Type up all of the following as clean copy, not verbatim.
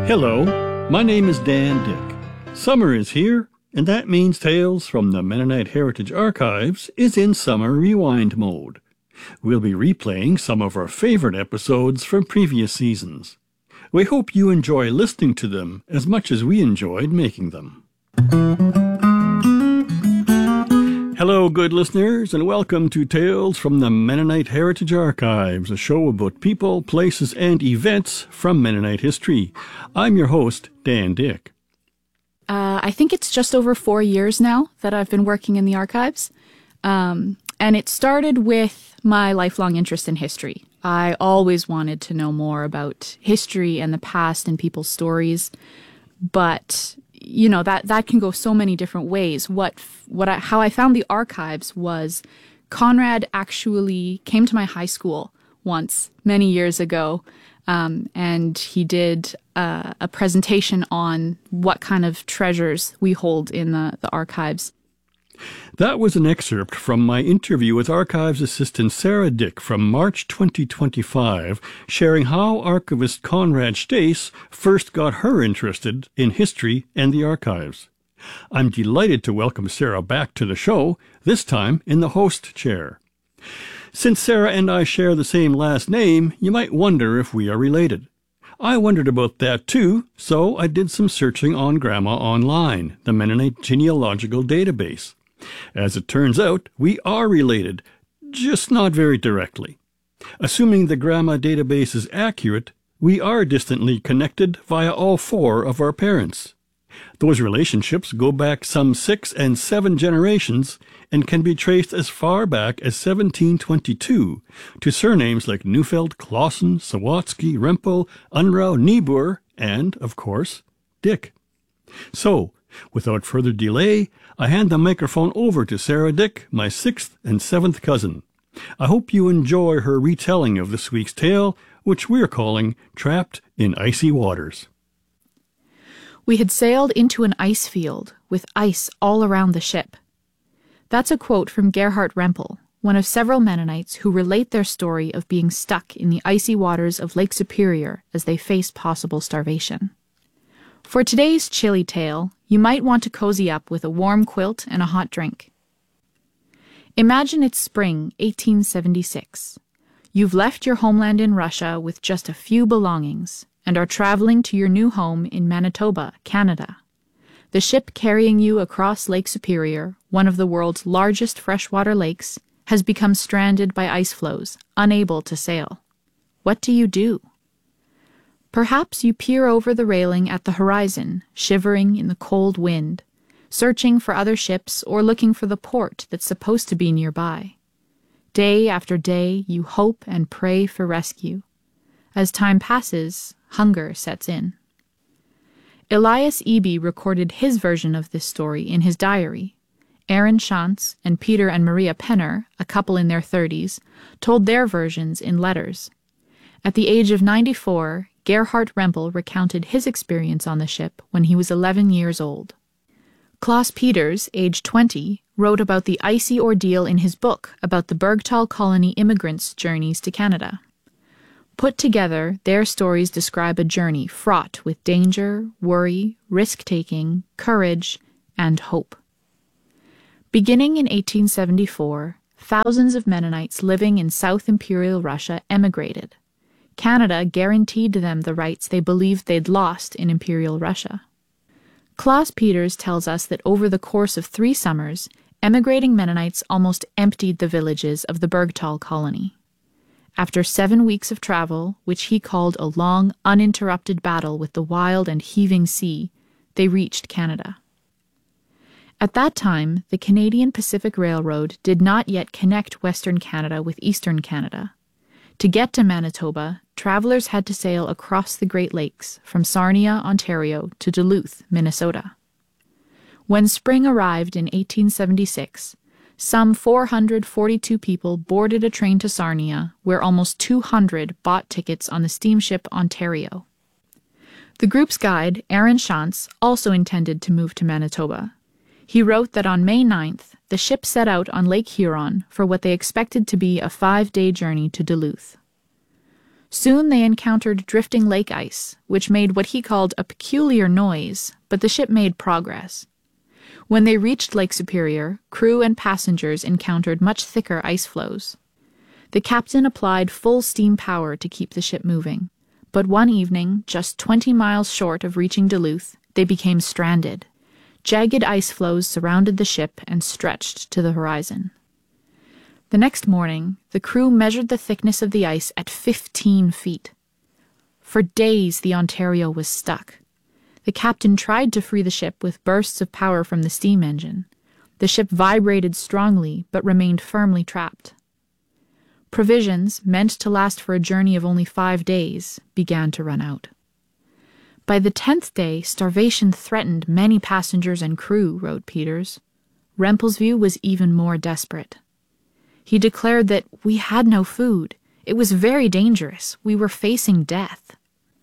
Hello, my name is Dan Dick. Summer is here, and that means Tales from the Mennonite Heritage Archives is in summer rewind mode. We'll be replaying some of our favorite episodes from previous seasons. We hope you enjoy listening to them as much as we enjoyed making them. Hello, good listeners, and welcome to Tales from the Mennonite Heritage Archives, a show about people, places, and events from Mennonite history. I'm your host, Dan Dick. I think it's just over 4 years now that I've been working in the archives, and it started with my lifelong interest in history. I always wanted to know more about history and the past and people's stories, but you know, that can go so many different ways. How I found the archives was Conrad actually came to my high school once, many years ago, and he did a presentation on what kind of treasures we hold in the archives. That was an excerpt from my interview with Archives Assistant Sarah Dick from March 2025, sharing how archivist Conrad Stace first got her interested in history and the archives. I'm delighted to welcome Sarah back to the show, this time in the host chair. Since Sarah and I share the same last name, you might wonder if we are related. I wondered about that too, so I did some searching on Grandma Online, the Mennonite genealogical database. As it turns out, we are related, just not very directly. Assuming the Grandma database is accurate, we are distantly connected via all 4 of our parents. Those relationships go back some 6 and 7 generations and can be traced as far back as 1722 to surnames like Neufeld, Clausen, Sawatsky, Rempel, Unruh, Niebuhr, and, of course, Dick. So, without further delay, I hand the microphone over to Sarah Dick, my 6th and 7th cousin. I hope you enjoy her retelling of this week's tale, which we're calling Trapped in Icy Waters. We had sailed into an ice field with ice all around the ship. That's a quote from Gerhard Rempel, one of several Mennonites who relate their story of being stuck in the icy waters of Lake Superior as they faced possible starvation. For today's chilly tale, you might want to cozy up with a warm quilt and a hot drink. Imagine it's spring 1876. You've left your homeland in Russia with just a few belongings and are traveling to your new home in Manitoba, Canada. The ship carrying you across Lake Superior, one of the world's largest freshwater lakes, has become stranded by ice floes, unable to sail. What do? Perhaps you peer over the railing at the horizon, shivering in the cold wind, searching for other ships or looking for the port that's supposed to be nearby. Day after day, you hope and pray for rescue. As time passes, hunger sets in. Elias Eby recorded his version of this story in his diary. Aaron Shantz and Peter and Maria Penner, a couple in their 30s, told their versions in letters. At the age of 94, Gerhard Rempel recounted his experience on the ship when he was 11 years old. Klaus Peters, age 20, wrote about the icy ordeal in his book about the Bergtal colony immigrants' journeys to Canada. Put together, their stories describe a journey fraught with danger, worry, risk-taking, courage, and hope. Beginning in 1874, thousands of Mennonites living in South Imperial Russia emigrated. Canada guaranteed them the rights they believed they'd lost in Imperial Russia. Klaus Peters tells us that over the course of 3 summers, emigrating Mennonites almost emptied the villages of the Bergtal colony. After 7 weeks of travel, which he called a long, uninterrupted battle with the wild and heaving sea, they reached Canada. At that time, the Canadian Pacific Railroad did not yet connect Western Canada with Eastern Canada. To get to Manitoba, travelers had to sail across the Great Lakes from Sarnia, Ontario, to Duluth, Minnesota. When spring arrived in 1876, some 442 people boarded a train to Sarnia, where almost 200 bought tickets on the steamship Ontario. The group's guide, Aaron Shantz, also intended to move to Manitoba. He wrote that on May 9th, the ship set out on Lake Huron for what they expected to be a 5-day journey to Duluth. Soon they encountered drifting lake ice, which made what he called a peculiar noise, but the ship made progress. When they reached Lake Superior, crew and passengers encountered much thicker ice floes. The captain applied full steam power to keep the ship moving, but one evening, just 20 miles short of reaching Duluth, they became stranded. Jagged ice floes surrounded the ship and stretched to the horizon. The next morning, the crew measured the thickness of the ice at 15 feet. For days, the Ontario was stuck. The captain tried to free the ship with bursts of power from the steam engine. The ship vibrated strongly, but remained firmly trapped. Provisions, meant to last for a journey of only 5 days, began to run out. By the 10th day, starvation threatened many passengers and crew, wrote Peters. Rempel's view was even more desperate. He declared that we had no food. It was very dangerous. We were facing death.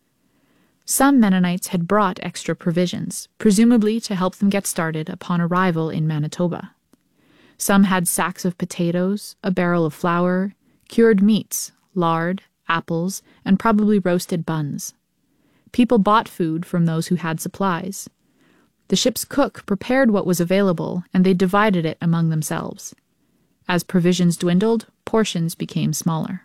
Some Mennonites had brought extra provisions, presumably to help them get started upon arrival in Manitoba. Some had sacks of potatoes, a barrel of flour, cured meats, lard, apples, and probably roasted buns. People bought food from those who had supplies. The ship's cook prepared what was available, and they divided it among themselves. As provisions dwindled, portions became smaller.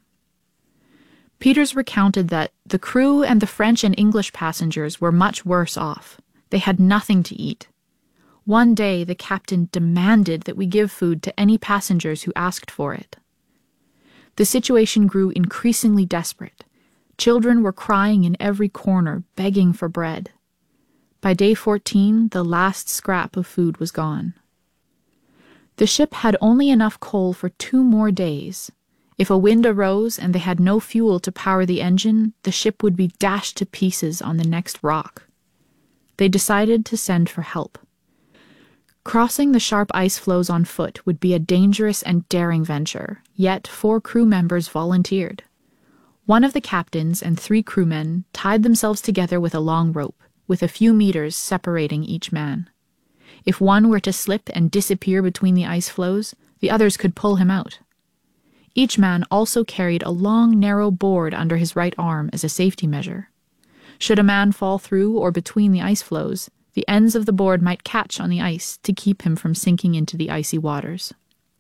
Peters recounted that the crew and the French and English passengers were much worse off. They had nothing to eat. One day, the captain demanded that we give food to any passengers who asked for it. The situation grew increasingly desperate. Children were crying in every corner, begging for bread. By day 14, the last scrap of food was gone. The ship had only enough coal for 2 more days. If a wind arose and they had no fuel to power the engine, the ship would be dashed to pieces on the next rock. They decided to send for help. Crossing the sharp ice floes on foot would be a dangerous and daring venture, yet 4 crew members volunteered. One of the captains and 3 crewmen tied themselves together with a long rope, with a few meters separating each man. If one were to slip and disappear between the ice floes, the others could pull him out. Each man also carried a long, narrow board under his right arm as a safety measure. Should a man fall through or between the ice floes, the ends of the board might catch on the ice to keep him from sinking into the icy waters.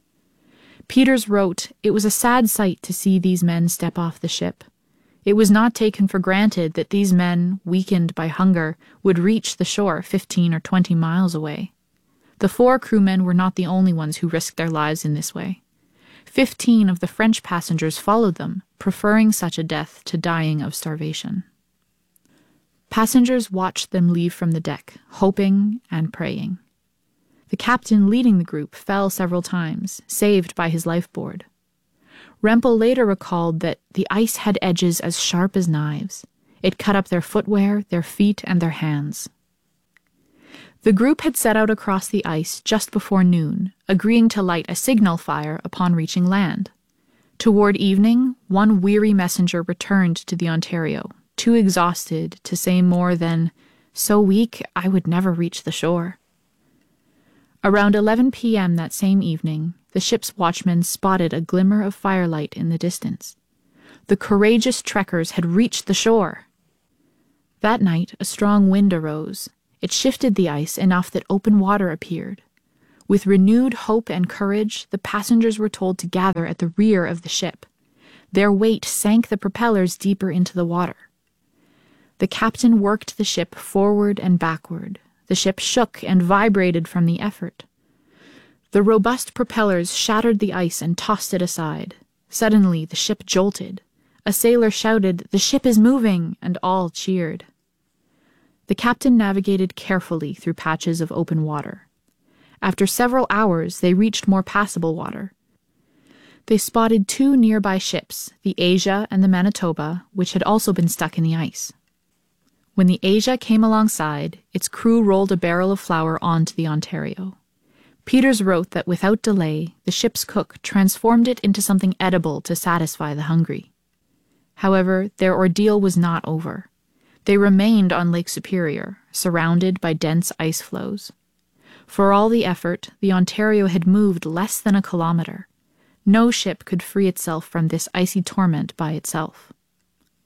Peters wrote, "It was a sad sight to see these men step off the ship. It was not taken for granted that these men, weakened by hunger, would reach the shore 15 or 20 miles away. The 4 crewmen were not the only ones who risked their lives in this way. 15 of the French passengers followed them, preferring such a death to dying of starvation." Passengers watched them leave from the deck, hoping and praying. The captain leading the group fell several times, saved by his lifeboard. Rempel later recalled that the ice had edges as sharp as knives. It cut up their footwear, their feet, and their hands. The group had set out across the ice just before noon, agreeing to light a signal fire upon reaching land. Toward evening, one weary messenger returned to the Ontario, too exhausted to say more than, "So weak, I would never reach the shore." Around 11 p.m. that same evening, the ship's watchman spotted a glimmer of firelight in the distance. The courageous trekkers had reached the shore. That night, a strong wind arose. It shifted the ice enough that open water appeared. With renewed hope and courage, the passengers were told to gather at the rear of the ship. Their weight sank the propellers deeper into the water. The captain worked the ship forward and backward. The ship shook and vibrated from the effort. The robust propellers shattered the ice and tossed it aside. Suddenly, the ship jolted. A sailor shouted, "The ship is moving," and all cheered. The captain navigated carefully through patches of open water. After several hours, they reached more passable water. They spotted 2 nearby ships, the Asia and the Manitoba, which had also been stuck in the ice. When the Asia came alongside, its crew rolled a barrel of flour onto the Ontario. Peters wrote that without delay, the ship's cook transformed it into something edible to satisfy the hungry. However, their ordeal was not over. They remained on Lake Superior, surrounded by dense ice floes. For all the effort, the Ontario had moved less than a kilometer. No ship could free itself from this icy torment by itself.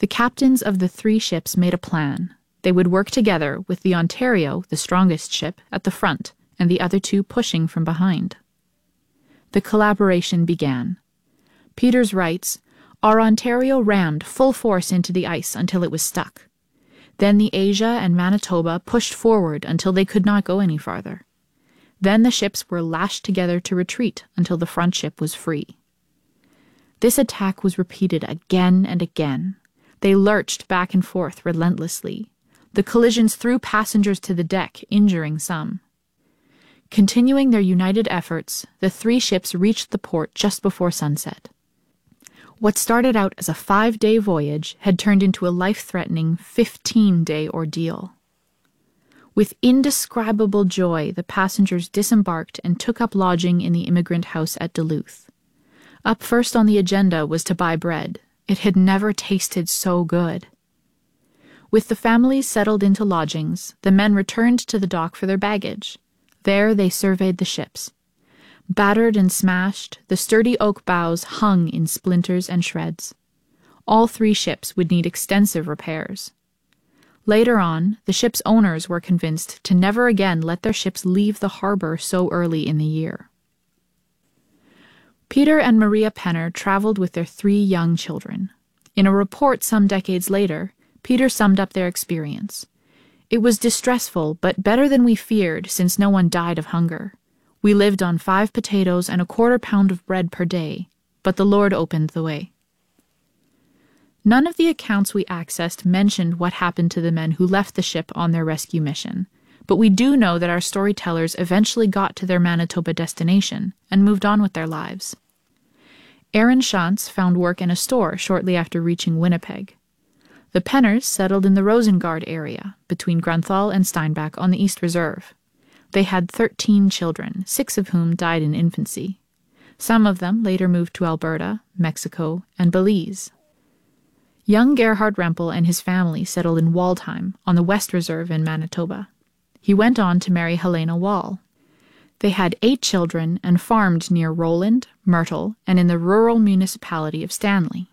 The captains of the 3 ships made a plan. They would work together with the Ontario, the strongest ship, at the front, and the other 2 pushing from behind. The collaboration began. Peters writes, "Our Ontario rammed full force into the ice until it was stuck. Then the Asia and Manitoba pushed forward until they could not go any farther. Then the ships were lashed together to retreat until the front ship was free." This attack was repeated again and again. They lurched back and forth relentlessly. The collisions threw passengers to the deck, injuring some. Continuing their united efforts, the 3 ships reached the port just before sunset. What started out as a 5-day voyage had turned into a life-threatening 15-day ordeal. With indescribable joy, the passengers disembarked and took up lodging in the immigrant house at Duluth. Up first on the agenda was to buy bread. It had never tasted so good. With the families settled into lodgings, the men returned to the dock for their baggage. There they surveyed the ships. Battered and smashed, the sturdy oak bows hung in splinters and shreds. All 3 ships would need extensive repairs. Later on, the ship's owners were convinced to never again let their ships leave the harbor so early in the year. Peter and Maria Penner traveled with their 3 young children. In a report some decades later, Peter summed up their experience. "It was distressful, but better than we feared, since no one died of hunger. We lived on 5 potatoes and a 1/4 pound of bread per day, but the Lord opened the way." None of the accounts we accessed mentioned what happened to the men who left the ship on their rescue mission, but we do know that our storytellers eventually got to their Manitoba destination and moved on with their lives. Aaron Shantz found work in a store shortly after reaching Winnipeg. The Penners settled in the Rosengard area, between Grunthal and Steinbach on the East Reserve. They had 13 children, 6 of whom died in infancy. Some of them later moved to Alberta, Mexico, and Belize. Young Gerhard Rempel and his family settled in Waldheim, on the West Reserve in Manitoba. He went on to marry Helena Wall. They had 8 children and farmed near Roland, Myrtle, and in the rural municipality of Stanley.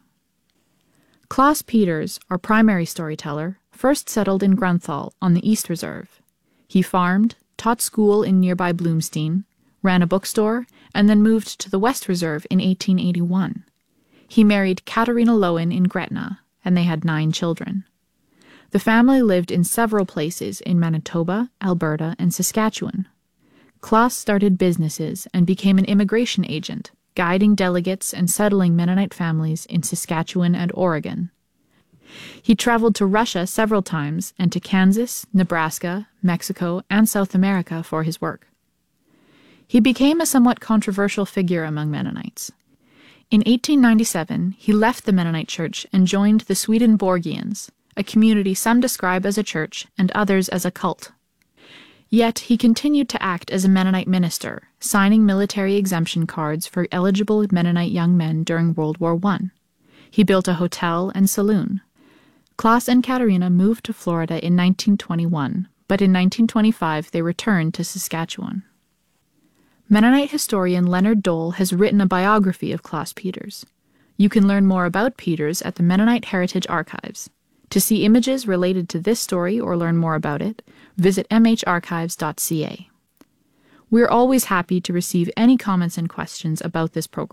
Klaus Peters, our primary storyteller, first settled in Grunthal on the East Reserve. He farmed, taught school in nearby Bloomstein, ran a bookstore, and then moved to the West Reserve in 1881. He married Katarina Lowen in Gretna, and they had 9 children. The family lived in several places in Manitoba, Alberta, and Saskatchewan. Klaus started businesses and became an immigration agent, guiding delegates and settling Mennonite families in Saskatchewan and Oregon. He traveled to Russia several times and to Kansas, Nebraska, Mexico, and South America for his work. He became a somewhat controversial figure among Mennonites. In 1897, he left the Mennonite Church and joined the Swedenborgians, a community some describe as a church and others as a cult. Yet he continued to act as a Mennonite minister, signing military exemption cards for eligible Mennonite young men during World War I. He built a hotel and saloon. Klaus and Katarina moved to Florida in 1921, but in 1925 they returned to Saskatchewan. Mennonite historian Leonard Dole has written a biography of Klaus Peters. You can learn more about Peters at the Mennonite Heritage Archives. To see images related to this story or learn more about it, visit mharchives.ca. We're always happy to receive any comments and questions about this program.